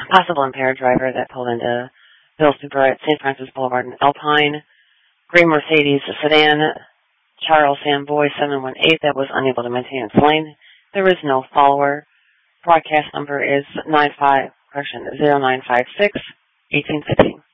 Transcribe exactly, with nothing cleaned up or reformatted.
Possible impaired driver that pulled into Bill Super at Saint Francis Boulevard in Alpine. Gray Mercedes sedan, Charles Samboy seven one eight, that was unable to maintain its lane. There is no follower. Broadcast number is nine five, correction, zero nine five six, eighteen sixteen.